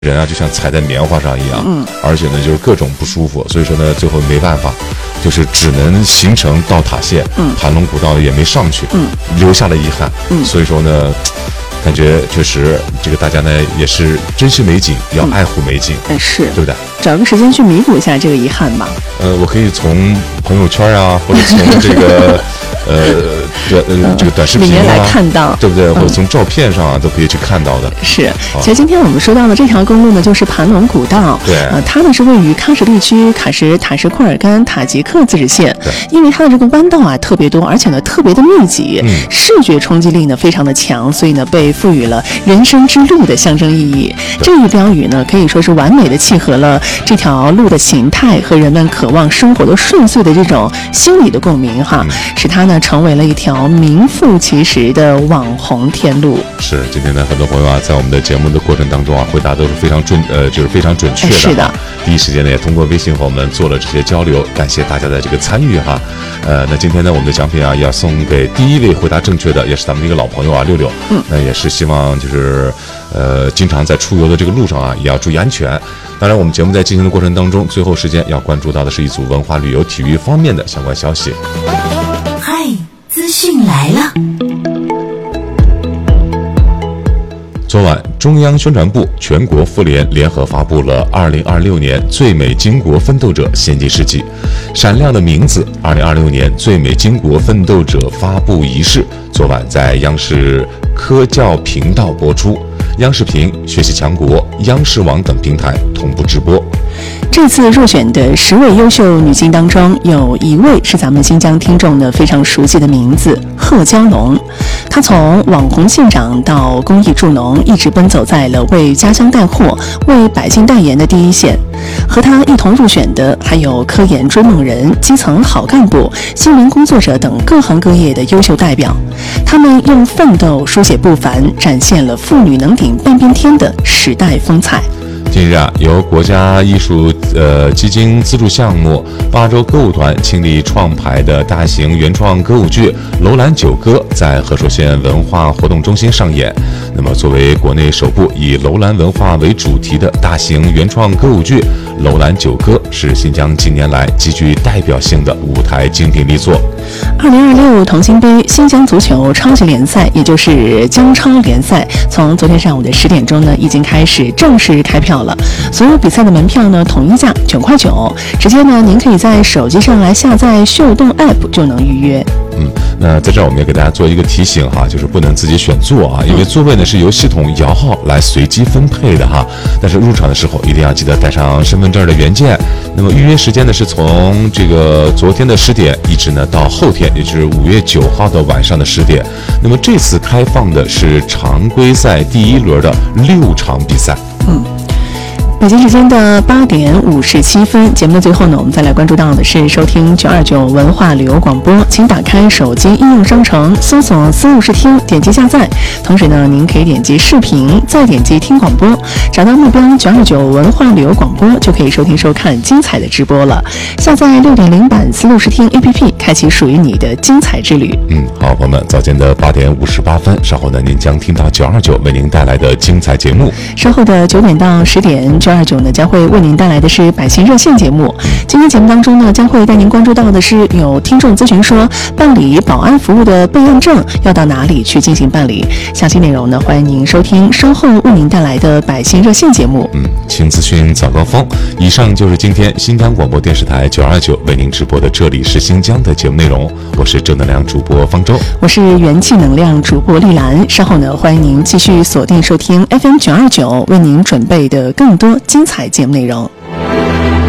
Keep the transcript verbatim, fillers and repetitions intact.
人啊就像踩在棉花上一样， 嗯， 而且呢就是各种不舒服，所以说呢最后没办法，就是只能行程到塔县， 嗯， 盘龙古道也没上去， 嗯， 留下了遗憾， 嗯， 所以说呢。感觉确实，这个大家呢也是珍惜美景，要爱护美景， 嗯，是， 对不对？ 找个时间去弥补一下这个遗憾吧。 呃，我可以从朋友圈啊，或者从这个呃短呃这个短视频、啊、 里面来看到， 对不对？或者从照片上啊、嗯、都可以去看到的。 是，其实今天我们说到的这条公路呢，就是盘龙古道。 对， 呃，它呢是位于喀什地区喀什塔什库尔干塔吉克自治县。 对， 因为它的这个弯道啊特别多，而且呢特别的密集， 嗯， 视觉冲击力呢非常的强，所以呢被赋予了人生之路的象征意义。这一标语呢可以说是完美的契合了这条路的形态和人们渴望生活的顺遂的这种心理的共鸣哈， 嗯、 使它呢成为了一条名副其实的网红天路。 是，今天呢很多朋友啊在我们的节目的过程当中啊回答都是非常准呃就是非常准确的、啊、 是的， 第一时间呢也通过微信和我们做了这些交流，感谢大家的这个参与哈。呃那今天呢我们的奖品啊要送给第一位回答正确的，也是咱们的一个老朋友啊六六， 嗯， 那也是希望就是呃经常在出游的这个路上啊也要注意安全。当然我们节目在进行的过程当中，最后时间要关注到的是一组文化旅游体育方面的相关消息。 嗨，资讯来了。 昨晚，中央宣传部、全国妇联联合发布了二零二六年最美巾帼奋斗者先进事迹。闪亮的名字二零二六年最美巾帼奋斗者发布仪式昨晚在央视科教频道播出，央视频、学习强国、央视网等平台同步直播。 这次入选的十位优秀女星当中，有一位是咱们新疆听众的非常熟悉的名字贺娇龙。她从网红县长到公益助农，一直奔走在了为家乡带货、为百姓代言的第一线。和她一同入选的还有科研追梦人、基层好干部、新闻工作者等各行各业的优秀代表。他们用奋斗书写不凡，展现了妇女能顶半边天的时代风采。 近日啊，由国家艺术呃基金资助项目巴州歌舞团倾力创排的大型原创歌舞剧《楼兰九歌》在和硕县文化活动中心上演。那么，作为国内首部以楼兰文化为主题的大型原创歌舞剧《楼兰九歌》是新疆近年来极具代表性的舞台精品力作。 二零二六同心杯新疆足球超级联赛，也就是疆超联赛，从昨天上午的十点钟呢，已经开始正式开票了。所有比赛的门票呢，统一价九块九，直接呢，您可以在手机上来下载秀动 App 就能预约。 嗯，那在这儿我们也给大家做一个提醒哈，就是不能自己选座啊，因为座位呢是由系统摇号来随机分配的哈。但是入场的时候一定要记得带上身份证的原件。那么预约时间呢是从这个昨天的十点一直呢到后天，也就是五月九号的晚上的十点。那么这次开放的是常规赛第一轮的六场比赛。 嗯。北京时间的八点五十七分，节目的最后呢，我们再来关注到的是收听九二九文化旅游广播，请打开手机应用商城，搜索思路视听，点击下载。同时呢，您可以点击视频，再点击听广播，找到目标九二九文化旅游广播，就可以收听收看精彩的直播了。下载六点零版思路视听 A P P， 开启属于你的精彩之旅。 嗯，好，朋友们，早间的八点五十八分，稍后呢，您将听到九二九为您带来的精彩节目。 稍后的九点到十点，九二九呢将会为您带来的是百姓热线节目。今天节目当中呢，将会带您关注到的是有听众咨询说，办理保安服务的备案证要到哪里去进行办理？详细内容呢，欢迎您收听稍后为您带来的百姓热线节目。 嗯，轻资讯早高峰。以上就是今天新疆广播电视台九二九为您直播的这里是新疆的节目内容。我是正能量主播方舟， 我是元气能量主播丽兰。稍后呢，欢迎您继续锁定收听 F M 九二九为您准备的更多精彩节目内容。